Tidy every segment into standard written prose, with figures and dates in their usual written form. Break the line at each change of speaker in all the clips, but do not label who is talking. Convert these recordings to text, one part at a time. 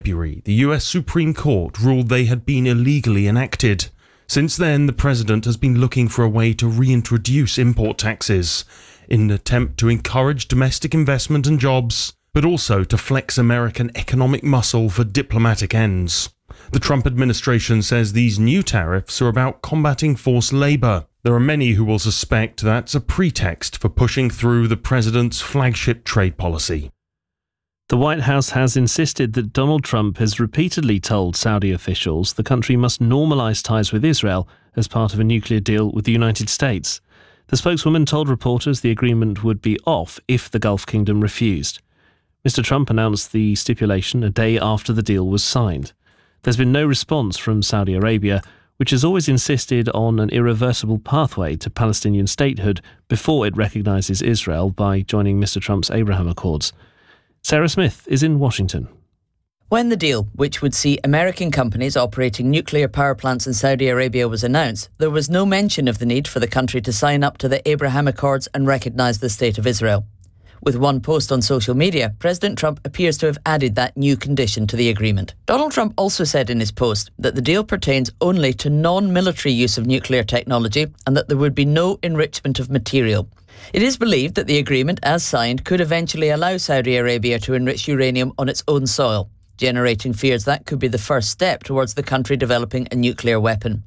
February, the US Supreme Court ruled they had been illegally enacted. Since then, the president has been looking for a way to reintroduce import taxes in an attempt to encourage domestic investment and jobs, but also to flex American economic muscle for diplomatic ends. The Trump administration says these new tariffs are about combating forced labour. There are many who will suspect that's a pretext for pushing through the president's flagship trade policy.
The White House has insisted that Donald Trump has repeatedly told Saudi officials the country must normalise ties with Israel as part of a nuclear deal with the United States. The spokeswoman told reporters the agreement would be off if the Gulf Kingdom refused. Mr. Trump announced the stipulation a day after the deal was signed. There's been no response from Saudi Arabia, which has always insisted on an irreversible pathway to Palestinian statehood before it recognises Israel by joining Mr. Trump's Abraham Accords. Sarah Smith is in Washington.
When the deal, which would see American companies operating nuclear power plants in Saudi Arabia, was announced, there was no mention of the need for the country to sign up to the Abraham Accords and recognise the State of Israel. With one post on social media, President Trump appears to have added that new condition to the agreement. Donald Trump also said in his post that the deal pertains only to non-military use of nuclear technology and that there would be no enrichment of material. It is believed that the agreement, as signed, could eventually allow Saudi Arabia to enrich uranium on its own soil, generating fears that could be the first step towards the country developing a nuclear weapon.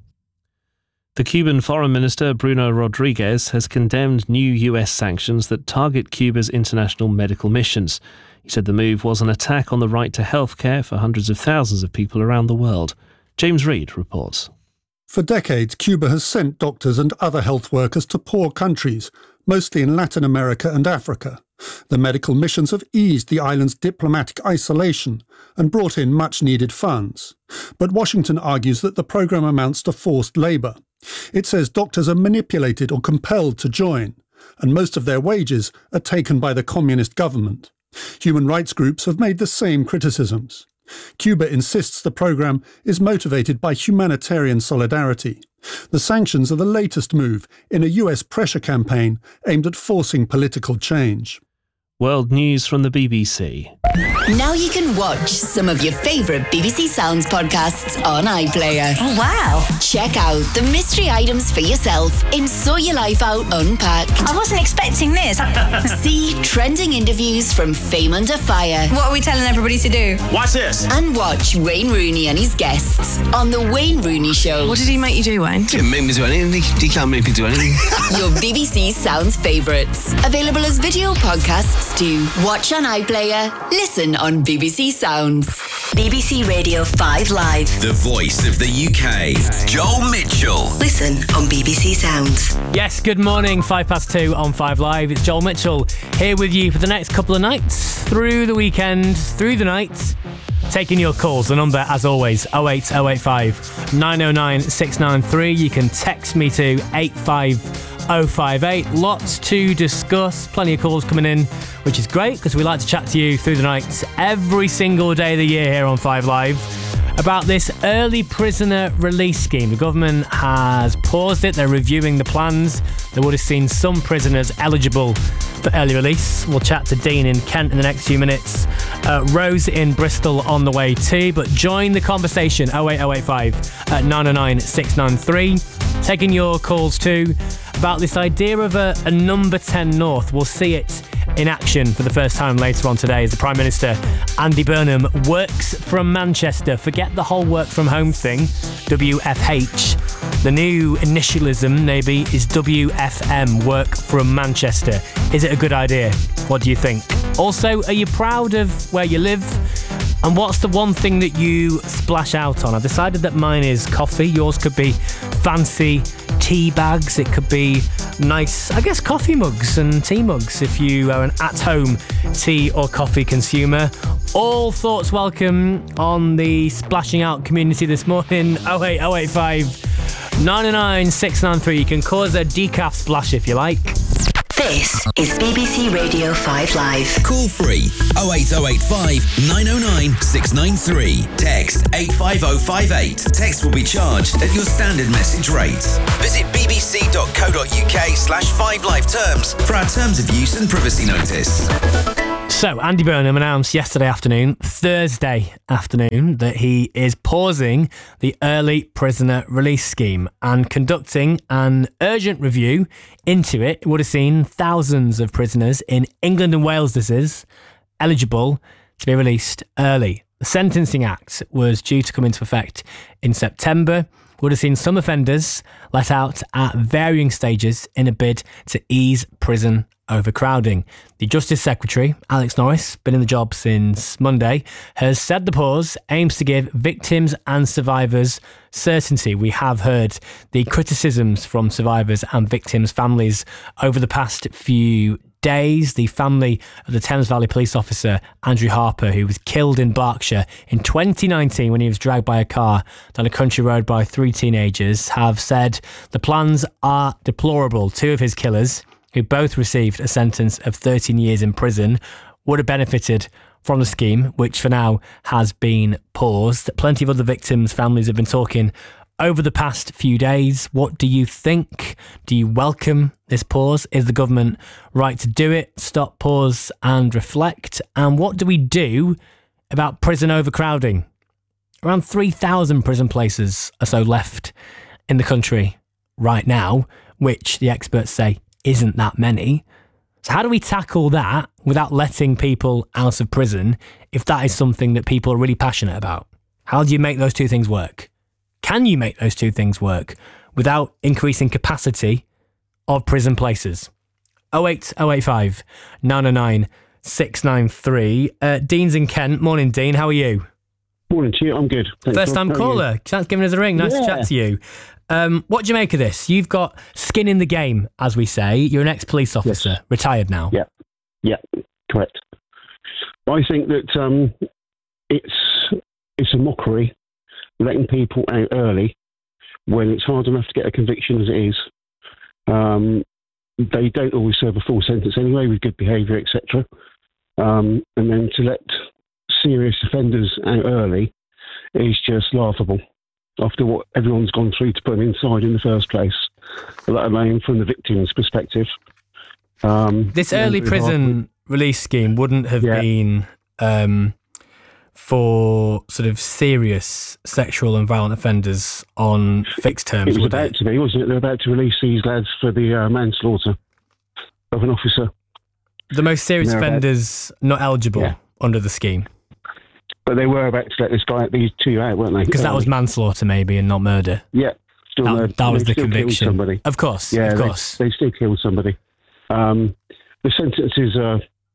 The Cuban Foreign Minister Bruno Rodriguez has condemned new US sanctions that target Cuba's international medical missions. He said the move was an attack on the right to health care for hundreds of thousands of people around the world. James Reid reports.
For decades, Cuba has sent doctors and other health workers to poor countries, mostly in Latin America and Africa. The medical missions have eased the island's diplomatic isolation and brought in much-needed funds. But Washington argues that the programme amounts to forced labour. It says doctors are manipulated or compelled to join, and most of their wages are taken by the communist government. Human rights groups have made the same criticisms. Cuba insists the programme is motivated by humanitarian solidarity. The sanctions are the latest move in a US pressure campaign aimed at forcing political change.
World news from the BBC.
Now you can watch some of your favourite BBC Sounds podcasts on iPlayer.
Oh, wow.
Check out the mystery items for yourself in Sort Your Life Out Unpacked.
I wasn't expecting this.
See trending interviews from Fame Under Fire.
What are we telling everybody to do?
Watch this.
And watch Wayne Rooney and his guests on The Wayne Rooney Show.
What did he make you do, Wayne?
He didn't make me do anything. He can't make me do anything.
Your BBC Sounds favourites. Available as video podcasts too. Watch on iPlayer. Listen on BBC Sounds.
BBC Radio 5 Live.
The voice of the UK. Joel Mitchell.
Listen on BBC Sounds.
Yes, good morning. 2:05 on 5 Live. It's Joel Mitchell here with you for the next couple of nights, through the weekend, through the night. Taking your calls. The number, as always, 08085 909 693. You can text me to 85058. Lots to discuss. Plenty of calls coming in, which is great because we like to chat to you through the night every single day of the year here on 5 Live about this early prisoner release scheme. The government has paused it. They're reviewing the plans. They would have seen some prisoners eligible for early release. We'll chat to Dean in Kent in the next few minutes. Rose in Bristol on the way too. But join the conversation, 08085 909 693. Taking your calls too about this idea of a number 10 North. We'll see it in action for the first time later on today as the Prime Minister, Andy Burnham, works from Manchester. Forget the whole work from home thing, WFH. The new initialism maybe is WFM, work from Manchester. Is it a good idea? What do you think? Also, are you proud of where you live? And what's the one thing that you splash out on? I've decided that mine is coffee. Yours could be fancy tea bags. It could be nice, I guess, coffee mugs and tea mugs if you are an at-home tea or coffee consumer. All thoughts welcome on the splashing out community this morning. 08085 909 693. You can cause a decaf splash if you like.
This is BBC Radio 5 Live.
Call free 08085 909 693. Text 85058. Text will be charged at your standard message rate. Visit bbc.co.uk/5live terms for our terms of use and privacy notice.
So, Andy Burnham announced Thursday afternoon, that he is pausing the early prisoner release scheme and conducting an urgent review into it. It would have seen thousands of prisoners in England and Wales, this is, eligible to be released early. The Sentencing Act was due to come into effect in September. Would have seen some offenders let out at varying stages in a bid to ease prison overcrowding. The Justice Secretary, Alex Norris, been in the job since Monday, has said the pause aims to give victims and survivors certainty. We have heard the criticisms from survivors and victims' families over the past few days. The family of the Thames Valley police officer Andrew Harper, who was killed in Berkshire in 2019 when he was dragged by a car down a country road by 3 teenagers, have said the plans are deplorable. 2 of his killers, who both received a sentence of 13 years in prison, would have benefited from the scheme, which for now has been paused. Plenty of other victims' families have been talking over the past few days. What do you think? Do you welcome this pause? Is the government right to do it? Stop, pause and reflect. And what do we do about prison overcrowding? Around 3,000 prison places are so left in the country right now, which the experts say isn't that many. So how do we tackle that without letting people out of prison if that is something that people are really passionate about? How do you make those two things work? Can you make those two things work without increasing capacity of prison places? 08085 909 693. Dean's in Kent. Morning, Dean. How are you?
Morning to you. I'm good. Thanks.
First time caller. Thanks for giving us a ring. Nice to chat to you. What do you make of this? You've got skin in the game, as we say. You're an ex-police officer, retired now.
Yeah, correct. I think that it's a mockery letting people out early when it's hard enough to get a conviction as it is. They don't always serve a full sentence anyway with good behaviour, etc. And then to let serious offenders out early is just laughable after what everyone's gone through to put them inside in the first place, let alone from the victim's perspective.
This early prison release scheme wouldn't have been for sort of serious sexual and violent offenders on fixed terms,
it was about to be, wasn't it? They're about to release these lads for the manslaughter of an officer.
The most serious offenders not eligible under the scheme.
But they were about to let these 2 out, weren't they?
Because that was manslaughter, maybe, and not murder.
Yeah, still murder.
That was the conviction.
Somebody.
Of course,
yeah,
of course.
They still killed somebody. The sentences are...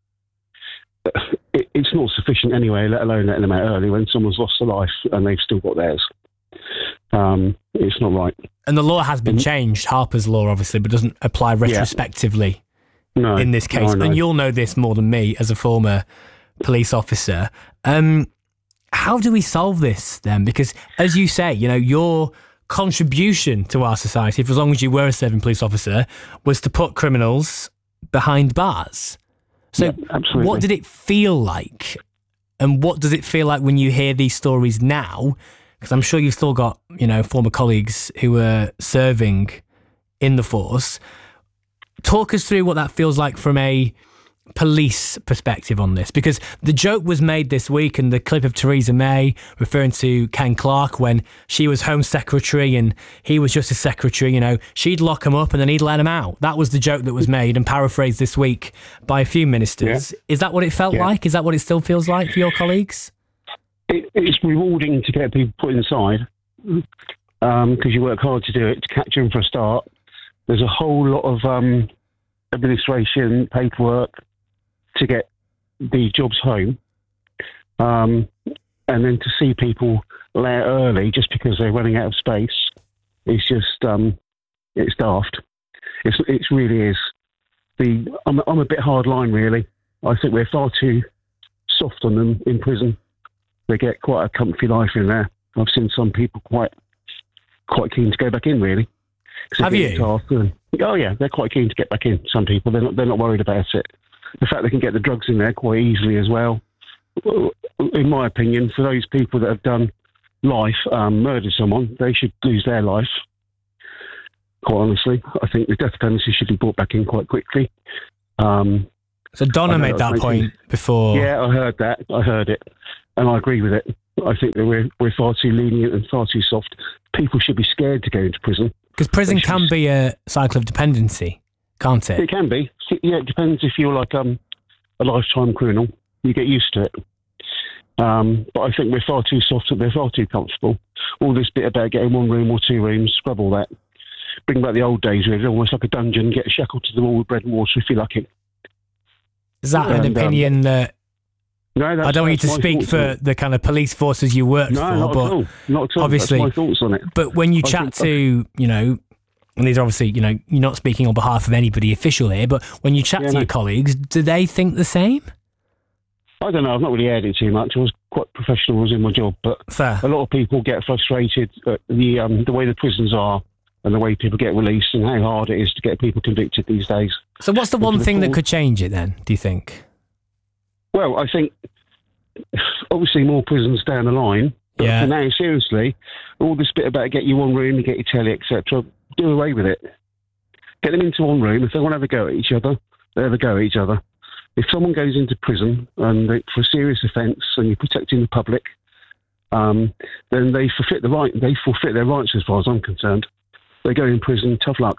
It's not sufficient anyway, let alone letting them out early when someone's lost a life and they've still got theirs. It's not right.
And the law has been changed, Harper's law, obviously, but doesn't apply retrospectively in this case. And you'll know this more than me as a former police officer. How do we solve this then? Because, as you say, your contribution to our society, for as long as you were a serving police officer, was to put criminals behind bars. So what did it feel like? And what does it feel like when you hear these stories now? Because I'm sure you've still got, former colleagues who are serving in the force. Talk us through what that feels like from a police perspective on this, because the joke was made this week in the clip of Theresa May referring to Ken Clarke when she was Home Secretary and he was Justice Secretary. She'd lock him up and then he'd let him out. That was the joke that was made and paraphrased this week by a few ministers. Is that what it felt like? Is that what it still feels like for your colleagues?
It's rewarding to get people put inside because you work hard to do it, to capture them for a start. There's a whole lot of administration, paperwork, to get the jobs home, and then to see people lay out early just because they're running out of space is just it's daft. It really is. I'm a bit hard line, really. I think we're far too soft on them in prison. They get quite a comfy life in there. I've seen some people quite keen to go back in, really.
Have you?
Oh yeah, they're quite keen to get back in. Some people, they're not worried about it. The fact they can get the drugs in there quite easily as well. In my opinion, for those people that have done life, murdered someone, they should lose their life. Quite honestly, I think the death penalty should be brought back in quite quickly.
So Donna made that point before.
Yeah, I heard that. I heard it. And I agree with it. I think that we're far too lenient and far too soft. People should be scared to go into prison.
Because prison can be a cycle of dependency, can't it?
It can be. Yeah, it depends if you're like a lifetime criminal. You get used to it. But I think we're far too soft and we're far too comfortable. All this bit about getting 1 room or 2 rooms, scrub all that. Bring back the old days where it's almost like a dungeon, get shackled to the wall with bread and water if you're lucky.
Is that an opinion that...
No,
I don't want you to speak for the kind of police forces you worked for,
not
but
at all. Not at all.
obviously,
that's my thoughts on it.
But when you chat to, and these are obviously, you're not speaking on behalf of anybody official here, but when you chat to your colleagues, do they think the same?
I don't know. I've not really aired it too much. I was quite professional. I was in my job, but
fair.
A lot of people get frustrated at the way the prisons are and the way people get released and how hard it is to get people convicted these days.
So what's the one thing that could change it then, do you think?
Well, I think obviously more prisons down the line. But for now, seriously, all this bit about get you 1 room, you get your telly, etc., do away with it. Get them into 1 room. If they want to have a go at each other, they have a go at each other. If someone goes into prison and for a serious offence and you're protecting the public, then they forfeit the right. They forfeit their rights, as far as I'm concerned. They go in prison. Tough luck.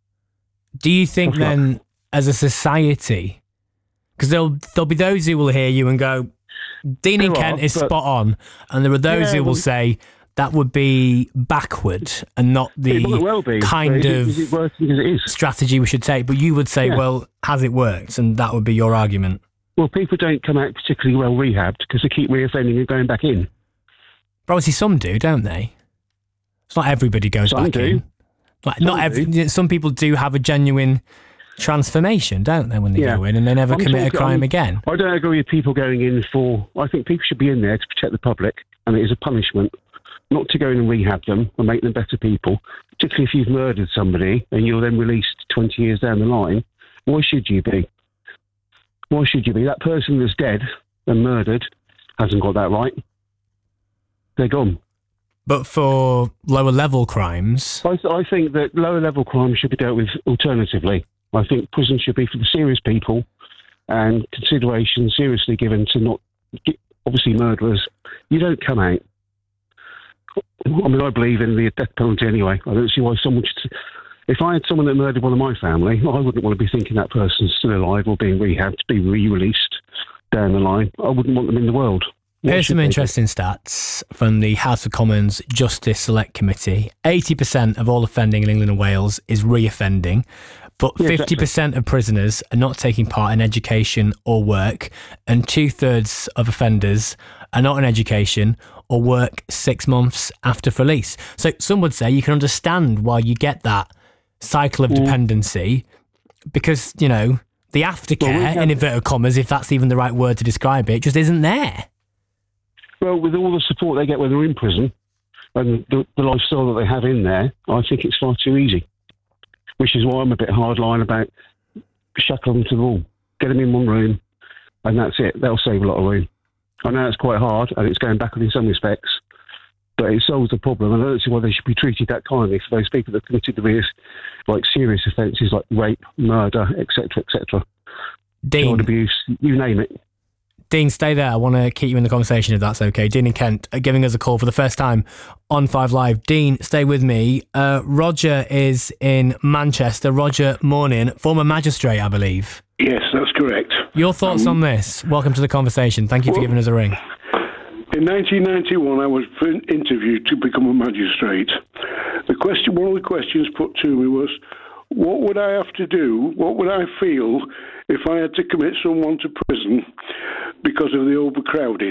Do you think then, as a society, because there'll be those who will hear you and go, Dean and Kent is spot on, and there are those who will say that would be backward and not the kind of
is it working as it is?
Strategy we should take. But you would say, well, has it worked? And that would be your argument.
Well, people don't come out particularly well rehabbed because they keep reoffending and going back in.
But obviously some do, don't they? It's not everybody goes back in. Like, some people do have a genuine transformation, don't they, when they go in and they never commit a crime again?
I don't agree with people going in for... I think people should be in there to protect the public, and it is a punishment, not to go in and rehab them and make them better people, particularly if you've murdered somebody and you're then released 20 years down the line. Why should you be? Why should you be? That person that's dead and murdered hasn't got that right. They're gone.
But for lower level crimes...
I think that lower level crimes should be dealt with alternatively. I think prison should be for the serious people and consideration seriously given to not... Obviously, murderers, you don't come out. I mean, I believe in the death penalty anyway. I don't see why someone should... If I had someone that murdered one of my family, I wouldn't want to be thinking that person's still alive or being rehabbed, to be re-released down the line. I wouldn't want them in the world.
Here's some interesting stats from the House of Commons Justice Select Committee. 80% of all offending in England and Wales is re-offending, but 50% of prisoners are not taking part in education or work, and 2/3 of offenders are not in education or work 6 months after release. So some would say you can understand why you get that cycle of dependency, because, the aftercare, in inverted commas, if that's even the right word to describe it, just isn't there.
Well, with all the support they get when they're in prison and the lifestyle that they have in there, I think it's far too easy. Which is why I'm a bit hardline about shackling them to the wall. Get them in 1 room, and that's it. They'll save a lot of room. I know it's quite hard, and it's going backward in some respects, but it solves the problem. And I don't see why they should be treated that kindly for those people that have committed the serious offences like rape, murder, etc., etc. Child abuse, you name it.
Dean, stay there. I want to keep you in the conversation if that's okay. Dean and Kent are giving us a call for the first time on 5 Live. Dean, stay with me. Roger is in Manchester. Roger, morning. Former magistrate, I believe.
Yes, that's correct.
Your thoughts on this? Welcome to the conversation. Thank you for giving us a ring.
In 1991, I was interviewed to become a magistrate. One of the questions put to me was, what would I have to do? What would I feel if I had to commit someone to prison because of the overcrowding?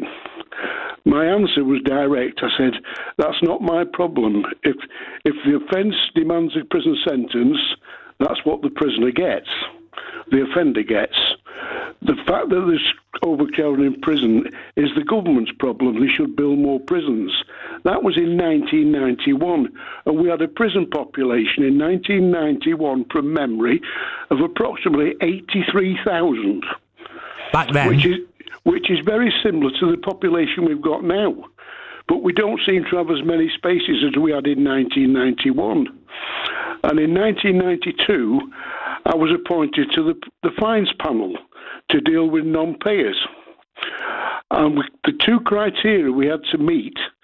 My answer was direct. I said, that's not my problem. If the offence demands a prison sentence, that's what the prisoner gets, the offender gets. The fact that there's overcrowding in prison is the government's problem. They should build more prisons. That was in 1991, and we had a prison population in 1991, from memory, of approximately 83,000.
Back then.
Which is very similar to the population we've got now. But we don't seem to have as many spaces as we had in 1991. And in 1992, I was appointed to the fines panel. to deal with non-payers. The two criteria we had to meet